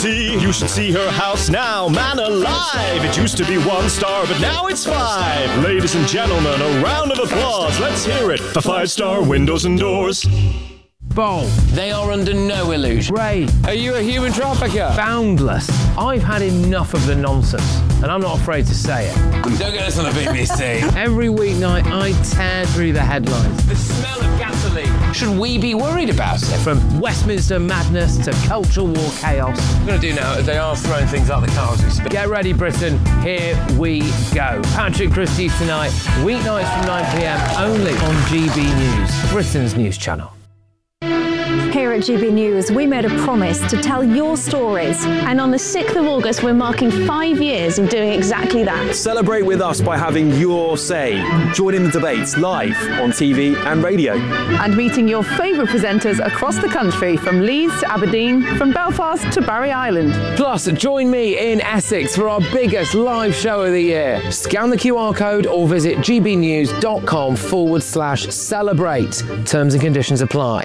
see. You should see her house now, man alive. It used to be 1 star, but now it's 5. Ladies and gentlemen, a round of applause. Let's hear it for 5-star windows and doors. Bold. They are under no illusion. Ray. Are you a human trafficker? Boundless. I've had enough of the nonsense, and I'm not afraid to say it. Don't get us on the BBC. Every weeknight, I tear through the headlines. The smell of gasoline. Should we be worried about it? From Westminster madness to cultural war chaos. What I'm going to do now is they are throwing things out the car as we speak. Get ready, Britain. Here we go. Patrick Christie's tonight, weeknights from 9 p.m, only on GB News, Britain's news channel. Here at GB News, we made a promise to tell your stories. And on the 6th of August, we're marking 5 years of doing exactly that. Celebrate with us by having your say. Join in the debates live on TV and radio. And meeting your favourite presenters across the country, from Leeds to Aberdeen, from Belfast to Barry Island. Plus, join me in Essex for our biggest live show of the year. Scan the QR code or visit gbnews.com/celebrate. Terms and conditions apply.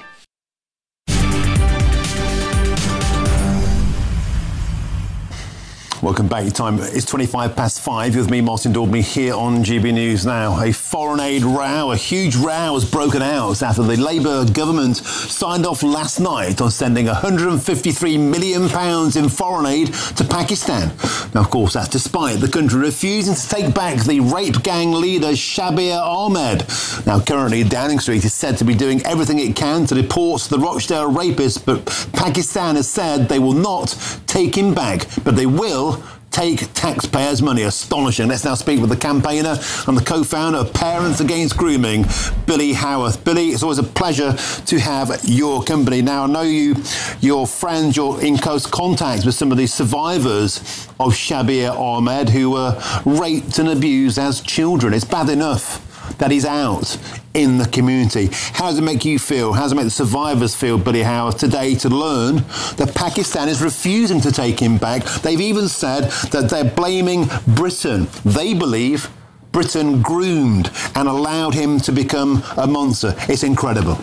Welcome back. Your time is 5:25 with me, Martin Daubney, here on GB News Now. A foreign aid row, a huge row has broken out after the Labour government signed off last night on sending £153 million in foreign aid to Pakistan. Now, of course, that's despite the country refusing to take back the rape gang leader Shabir Ahmed. Now, currently, Downing Street is said to be doing everything it can to deport the Rochdale rapist, but Pakistan has said they will not take him back, but they will take taxpayers' money. Astonishing. Let's now speak with the campaigner and the co-founder of Parents Against Grooming, Billy Howarth. Billy, it's always a pleasure to have your company. Now, I know your friends, you're in close contact with some of the survivors of Shabir Ahmed who were raped and abused as children. It's bad enough that he's out in the community. How does it make you feel? How does it make the survivors feel, Billy Howarth, today to learn that Pakistan is refusing to take him back? They've even said that they're blaming Britain. They believe Britain groomed and allowed him to become a monster. It's incredible.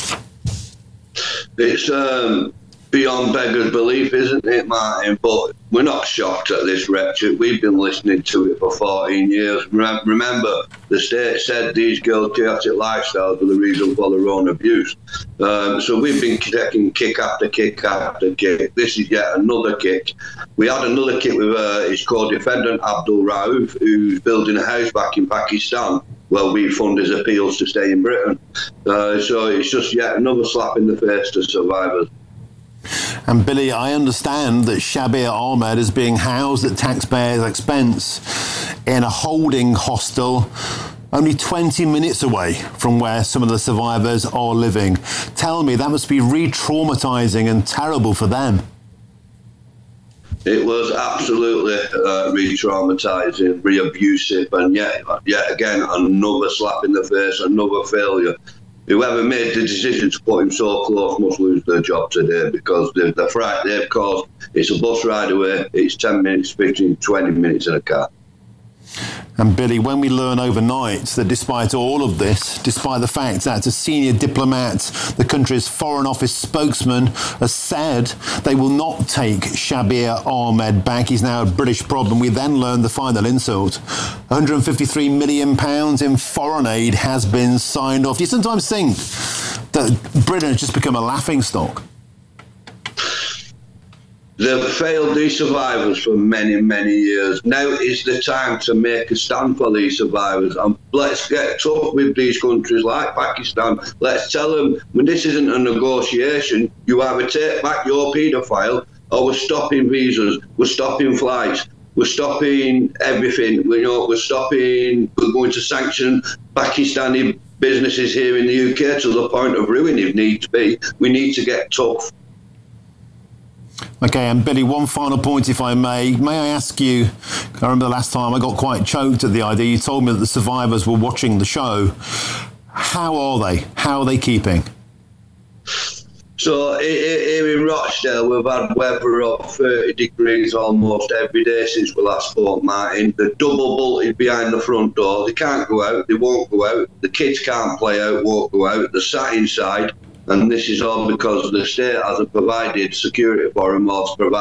It's beyond beggar's belief, isn't it, Martin? But we're not shocked at this rhetoric. We've been listening to it for 14 years. Remember, the state said these girls' chaotic lifestyles were the reason for their own abuse. So we've been taking kick after kick after kick. This is yet another kick. We had another kick with his co-defendant, Abdul Rauf, who's building a house back in Pakistan. Well, we fund his appeals to stay in Britain. So it's just yet another slap in the face to survivors. And Billy, I understand that Shabir Ahmed is being housed at taxpayers' expense in a holding hostel only 20 minutes away from where some of the survivors are living. Tell me, that must be re-traumatising and terrible for them. It was absolutely re-traumatising, re-abusive, and yet again, another slap in the face, another failure. Whoever made the decision to put him so close must lose their job today, because the fright they've caused, it's a bus ride away, it's 10 minutes, 15, 20 minutes in a car. And Billy, when we learn overnight that despite all of this, despite the fact that a senior diplomat, the country's Foreign Office spokesman, has said they will not take Shabir Ahmed back, he's now a British problem, we then learn the final insult. £153 million in foreign aid has been signed off. Do you sometimes think that Britain has just become a laughingstock? They've failed these survivors for many, many years. Now is the time to make a stand for these survivors. And let's get tough with these countries like Pakistan. Let's tell them, when this isn't a negotiation, you either take back your paedophile or we're stopping visas, we're stopping flights, we're stopping everything. We're going to sanction Pakistani businesses here in the UK to the point of ruin if needs be. We need to get tough. Okay, and Billy, one final point, if I may. May I ask you, I remember the last time I got quite choked at the idea. You told me that the survivors were watching the show. How are they? How are they keeping? So here in Rochdale, we've had weather of 30 degrees almost every day since we last spoke, Martin. The double bolted behind the front door. They can't go out. They won't go out. The kids can't play out, won't go out. They're sat inside. And this is all because the state hasn't provided security for them or provided